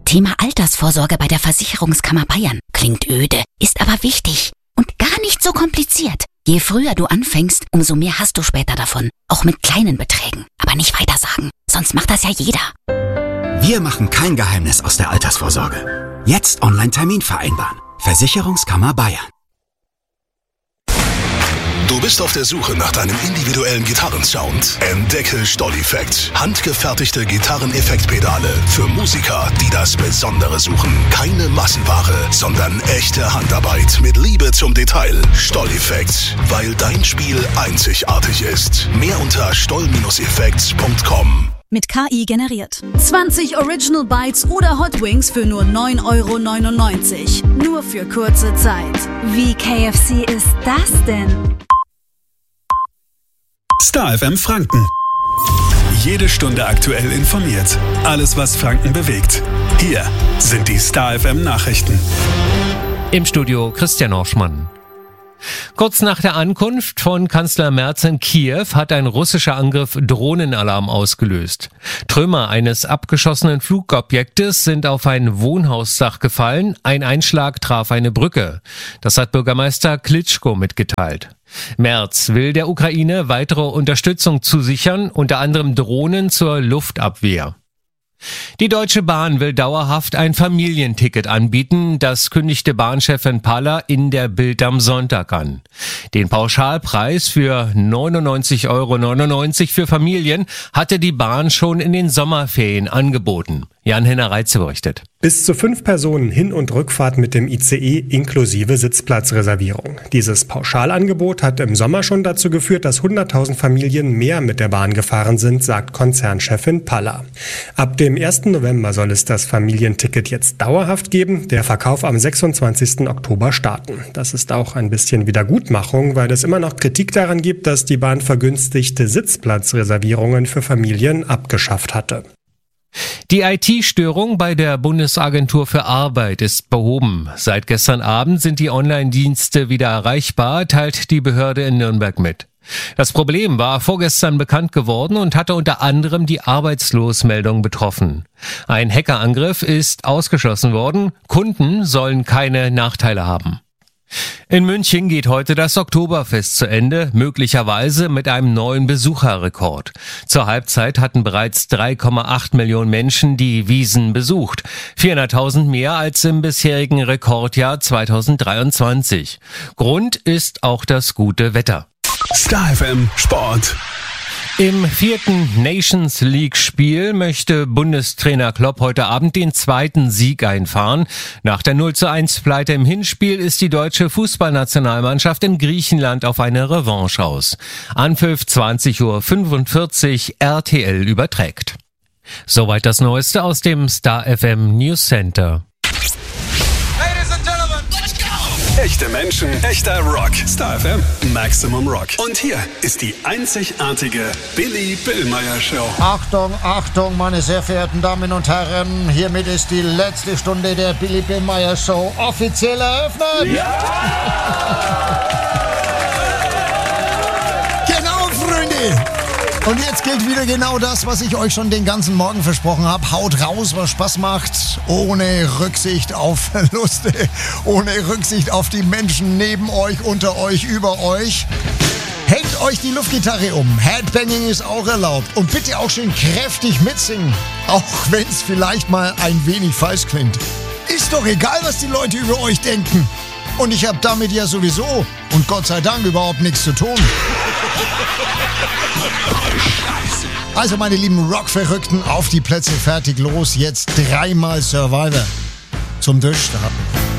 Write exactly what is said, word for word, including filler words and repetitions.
Thema Altersvorsorge bei der Versicherungskammer Bayern. Klingt öde, ist aber wichtig und gar nicht so kompliziert. Je früher du anfängst, umso mehr hast du später davon. Auch mit kleinen Beträgen. Aber nicht weitersagen, sonst macht das ja jeder. Wir machen kein Geheimnis aus der Altersvorsorge. Jetzt Online-Termin vereinbaren. Versicherungskammer Bayern. Du bist auf der Suche nach deinem individuellen Gitarrensound? Entdecke StollEffect. Handgefertigte Gitarreneffektpedale für Musiker, die das Besondere suchen. Keine Massenware, sondern echte Handarbeit mit Liebe zum Detail. StollEffect, weil dein Spiel einzigartig ist. Mehr unter stoll Effects punkt com. Mit K I generiert. zwanzig Original Bites oder Hot Wings für nur neun Euro neunundneunzig. Nur für kurze Zeit. Wie K F C ist das denn? Star F M Franken. Jede Stunde aktuell informiert. Alles, was Franken bewegt. Hier sind die Star F M Nachrichten. Im Studio Christian Orschmann. Kurz nach der Ankunft von Kanzler Merz in Kiew hat ein russischer Angriff Drohnenalarm ausgelöst. Trümmer eines abgeschossenen Flugobjektes sind auf ein Wohnhausdach gefallen. Ein Einschlag traf eine Brücke. Das hat Bürgermeister Klitschko mitgeteilt. Merz will der Ukraine weitere Unterstützung zusichern, unter anderem Drohnen zur Luftabwehr. Die Deutsche Bahn will dauerhaft ein Familienticket anbieten, das kündigte Bahnchefin Palla in der Bild am Sonntag an. Den Pauschalpreis für neunundneunzig Euro neunundneunzig für Familien hatte die Bahn schon in den Sommerferien angeboten. Jan-Henner Reitze berichtet. Bis zu fünf Personen Hin- und Rückfahrt mit dem I C E inklusive Sitzplatzreservierung. Dieses Pauschalangebot hat im Sommer schon dazu geführt, dass hunderttausend Familien mehr mit der Bahn gefahren sind, sagt Konzernchefin Palla. Ab dem ersten November soll es das Familienticket jetzt dauerhaft geben, der Verkauf am sechsundzwanzigsten Oktober starten. Das ist auch ein bisschen Wiedergutmachung, weil es immer noch Kritik daran gibt, dass die Bahn vergünstigte Sitzplatzreservierungen für Familien abgeschafft hatte. Die I T-Störung bei der Bundesagentur für Arbeit ist behoben. Seit gestern Abend sind die Online-Dienste wieder erreichbar, teilt die Behörde in Nürnberg mit. Das Problem war vorgestern bekannt geworden und hatte unter anderem die Arbeitslosmeldung betroffen. Ein Hackerangriff ist ausgeschlossen worden. Kunden sollen keine Nachteile haben. In München geht heute das Oktoberfest zu Ende, möglicherweise mit einem neuen Besucherrekord. Zur Halbzeit hatten bereits drei Komma acht Millionen Menschen die Wiesn besucht, vierhunderttausend mehr als im bisherigen Rekordjahr zweitausenddreiundzwanzig. Grund ist auch das gute Wetter. Star F M Sport. Im vierten Nations League-Spiel möchte Bundestrainer Klopp heute Abend den zweiten Sieg einfahren. Nach der null zu eins Pleite im Hinspiel ist die deutsche Fußballnationalmannschaft in Griechenland auf eine Revanche aus. Anpfiff zwanzig Uhr fünfundvierzig, R T L überträgt. Soweit das Neueste aus dem Star F M News Center. Echte Menschen, echter Rock. Star F M, Maximum Rock. Und hier ist die einzigartige Billy Billmeyer Show. Achtung, Achtung, meine sehr verehrten Damen und Herren. Hiermit ist die letzte Stunde der Billy Billmeyer Show offiziell eröffnet. Ja! Genau, Freunde. Und jetzt gilt wieder genau das, was ich euch schon den ganzen Morgen versprochen habe. Haut raus, was Spaß macht, ohne Rücksicht auf Verluste, ohne Rücksicht auf die Menschen neben euch, unter euch, über euch. Hängt euch die Luftgitarre um. Headbanging ist auch erlaubt. Und bitte auch schön kräftig mitsingen, auch wenn es vielleicht mal ein wenig falsch klingt. Ist doch egal, was die Leute über euch denken. Und ich habe damit ja sowieso und Gott sei Dank überhaupt nichts zu tun. Also meine lieben Rockverrückten, auf die Plätze, fertig, los, jetzt dreimal Survivor zum Durchstarten.